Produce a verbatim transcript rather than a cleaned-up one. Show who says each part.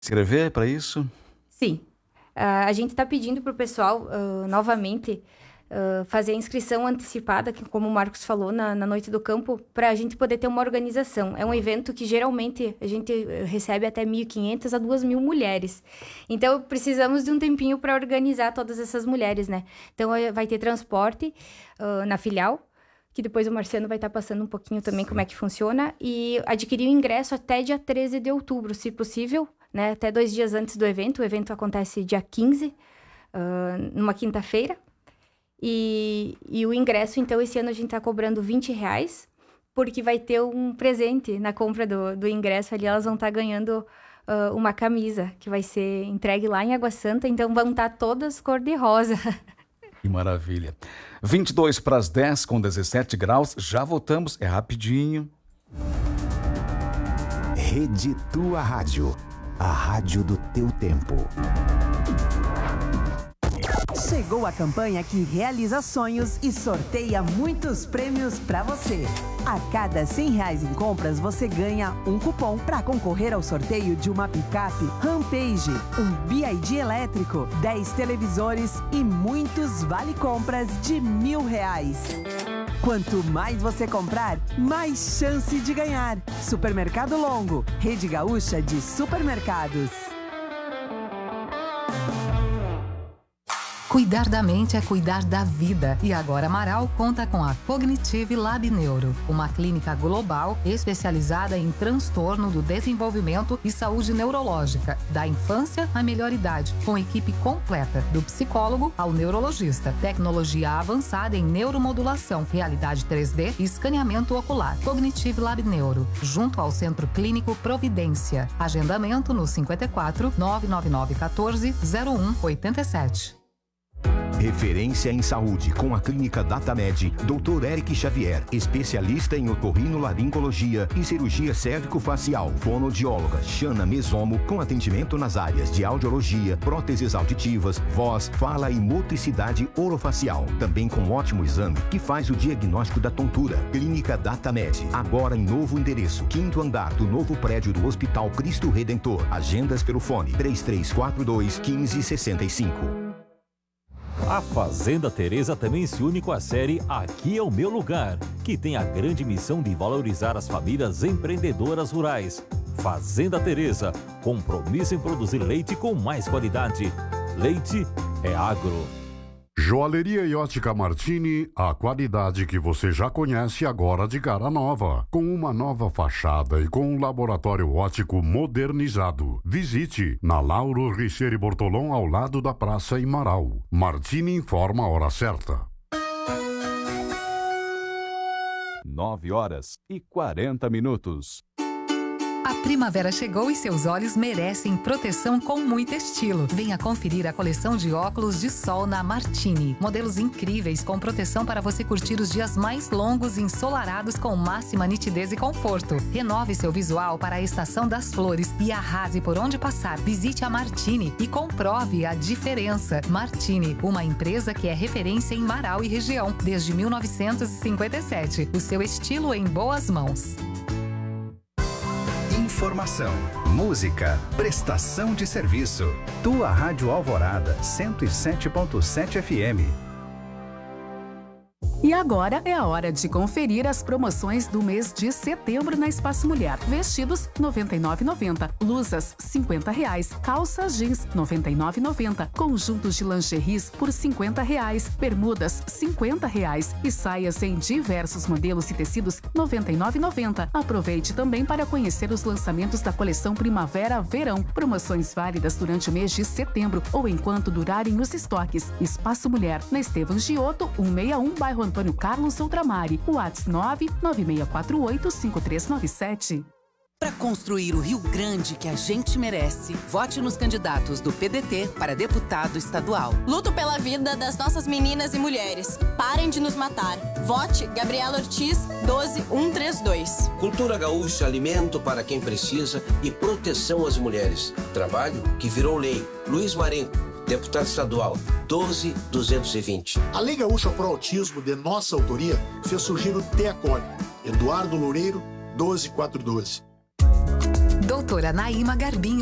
Speaker 1: Escrever para isso?
Speaker 2: Sim. Uh, a gente está pedindo para o pessoal, uh, novamente, uh, fazer a inscrição antecipada, que, como o Marcos falou, na, na Noite do Campo, para a gente poder ter uma organização. É um evento que, geralmente, a gente recebe até mil e quinhentas a duas mil mulheres. Então, precisamos de um tempinho para organizar todas essas mulheres, né? Então, vai ter transporte uh, na filial, que depois o Marciano vai estar tá passando um pouquinho também Sim. como é que funciona, e adquirir o ingresso até dia treze de outubro, se possível, né? Até dois dias antes do evento. O evento acontece dia quinze, uh, numa quinta-feira. E, e o ingresso, então, esse ano a gente está cobrando vinte reais, porque vai ter um presente na compra do, do ingresso ali. Elas vão estar tá ganhando uh, uma camisa, que vai ser entregue lá em Água Santa. Então, vão estar tá todas cor-de-rosa.
Speaker 1: Que maravilha. vinte e dois para as dez, com dezessete graus. Já voltamos, é rapidinho.
Speaker 3: Rede Tua Rádio. A rádio do teu tempo.
Speaker 4: Chegou a campanha que realiza sonhos e sorteia muitos prêmios para você. A cada cem reais em compras, você ganha um cupom para concorrer ao sorteio de uma picape Rampage, um B Y D elétrico, dez televisores e muitos vale-compras de mil reais. Quanto mais você comprar, mais chance de ganhar. Supermercado Longo, Rede Gaúcha de Supermercados.
Speaker 5: Cuidar da mente é cuidar da vida. E agora Amaral conta com a Cognitive Lab Neuro, uma clínica global especializada em transtorno do desenvolvimento e saúde neurológica, da infância à melhor idade, com equipe completa, do psicólogo ao neurologista, tecnologia avançada em neuromodulação, realidade três D e escaneamento ocular. Cognitive Lab Neuro, junto ao Centro Clínico Providência. Agendamento no cinquenta e quatro, nove nove nove um quatro, zero um oito sete.
Speaker 3: Referência em saúde com a Clínica DataMed, doutor Eric Xavier, especialista em otorrinolaringologia e cirurgia cérvico-facial, fonoaudióloga Xana Mesomo, com atendimento nas áreas de audiologia, próteses auditivas, voz, fala e motricidade orofacial. Também com ótimo exame que faz o diagnóstico da tontura. Clínica DataMed, agora em novo endereço, quinto andar do novo prédio do Hospital Cristo Redentor. Agendas pelo fone três três quatro dois, um cinco seis cinco.
Speaker 6: A Fazenda Teresa também se une com a série Aqui é o Meu Lugar, que tem a grande missão de valorizar as famílias empreendedoras rurais. Fazenda Teresa, compromisso em produzir leite com mais qualidade. Leite é agro.
Speaker 7: Joalheria e Ótica Martini, a qualidade que você já conhece agora de cara nova, com uma nova fachada e com um laboratório óptico modernizado. Visite na Lauro Richeire Bortolom, ao lado da Praça Imaral. Martini informa a hora certa.
Speaker 8: nove horas e quarenta minutos.
Speaker 5: A primavera chegou e seus olhos merecem proteção com muito estilo. Venha conferir a coleção de óculos de sol na Martini. Modelos incríveis com proteção para você curtir os dias mais longos e ensolarados com máxima nitidez e conforto. Renove seu visual para a estação das flores e arrase por onde passar. Visite a Martini e comprove a diferença. Martini, uma empresa que é referência em Marau e região desde mil novecentos e cinquenta e sete. O seu estilo em boas mãos.
Speaker 3: Informação, música, prestação de serviço. Tua Rádio Alvorada, cento e sete ponto sete F M.
Speaker 4: E agora é a hora de conferir as promoções do mês de setembro na Espaço Mulher. Vestidos, noventa e nove reais e noventa centavos. Blusas, cinquenta reais. Calças jeans, noventa e nove reais e noventa centavos. Conjuntos de lingeries por cinquenta reais. Bermudas, cinquenta reais. E saias em diversos modelos e tecidos, noventa e nove reais e noventa centavos. Aproveite também para conhecer os lançamentos da coleção Primavera-Verão. Promoções válidas durante o mês de setembro ou enquanto durarem os estoques. Espaço Mulher, na Estevam Giotto, cento e sessenta e um, bairro Antônio Carlos Outramari. WhatsApp nove nove seis quatro oito cinco três nove sete.
Speaker 9: Para construir o Rio Grande que a gente merece, vote nos candidatos do P D T para deputado estadual.
Speaker 10: Luto pela vida das nossas meninas e mulheres. Parem de nos matar. Vote Gabriela Ortiz, doze mil cento e trinta e dois.
Speaker 11: Cultura gaúcha, alimento para quem precisa e proteção às mulheres. Trabalho que virou lei. Luiz Marenco, deputado estadual, doze mil duzentos e vinte.
Speaker 12: A Lei Gaúcha Pro Autismo, de nossa autoria, fez surgir o TEACOG. Eduardo Loureiro, doze mil quatrocentos e doze.
Speaker 5: Doutora Naíma Garbinho